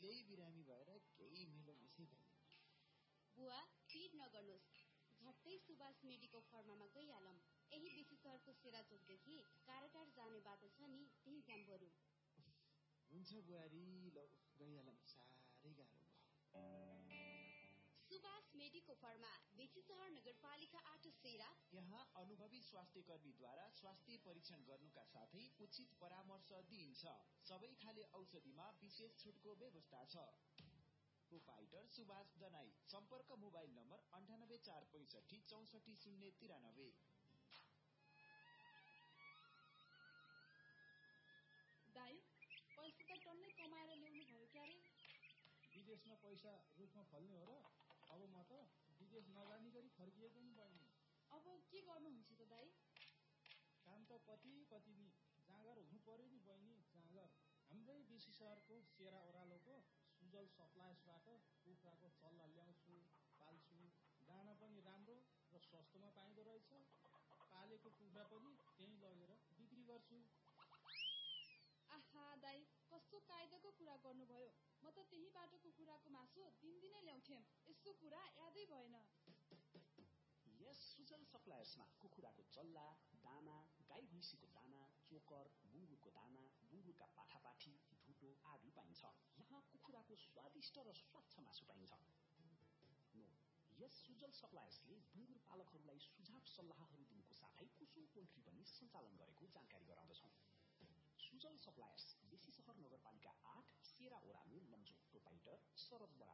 त्यसै बिरामी भएर केही मेलो मिसै भयो। बुवा पिर नगर्नुहोस्, झट्टै सुभाष मेडिको फर्मामा गइहालौँ। यही बेसी सहरको सेरा चोकदेखि काराटार जाने बाटो छ नि, त्यही जाम बरु। हुन्छ बुहारी, ल गइहालौँ, साह्रै गाह्रो भयो। सुभाष मेडिको फर्मा, बेसी सहर नगरपालिका 8 सेरा। यहाँ अनुभवी स्वास्थ्य कर्मीद्वारा स्वास्थ्य परीक्षण गर्नुका साथै उचित परामर्श दिइन्छ। सबै खाले औषधिमा विशेष छुटको व्यवस्था छ। प्रोपाइटर सुभाष जनाई। सम्पर्क मोबाइल नम्बर 9845644093। दाइ, पैसा त टन्नै कमाएर ल्याउनु भयो क्यारे? विदेशमा पैसा रुखमा फल्ने हो र? अब म त विदेश नजानी गरी फर्किएको नि बहिनी। अब के गर्नुहुन्छ त दाइ? काम त कति नि जाँगर हुनु पर्यो नि बहिनी, जाँगर। हाम्रै बेसी सहरको सेरा ओह्रालोको सुजल सप्लायर्सबाट कुखुराको चल्ला ल्याउँछु, पाल्छु। दाना पनि राम्रो र सस्तोमा पाइँदो रहेछ। पालेको कुखुरा पनि त्यहीँ लगेर बिक्री गर्छु। आहा दाइ, कस्तो कायदाको कुरा गर्नुभयो। म त त्यही बाटोको कुखुराको मासु दिनदिनै ल्याउँथेँ। यस्तो कुरा यादै भएन। यस सुजल सप्लायर्समा कुखुराको चल्ला, दाना, गाई भैँसीको दाना, चोकर, बुङ्गुरको दाना, बुङ्गुरका पाठापाठी, ढुटो आदि पाइन्छ। यहाँ कुखुराको स्वादिष्ट र स्वच्छ मासु पाइन्छ। यस सुजल सप्लायर्सले बुङ्गुर पालकहरूलाई सुझाव सल्लाहहरू दिनुको साथै कुसुम पोल्ट्री पनि सञ्चालन गरेको जानकारी गराउँदछौँ। सुजल सप्लायर्स, बेसी सहर नगरपालिका 8 सेरा ओरालो लम्चोक। प्रोपाइटर शरद बराल।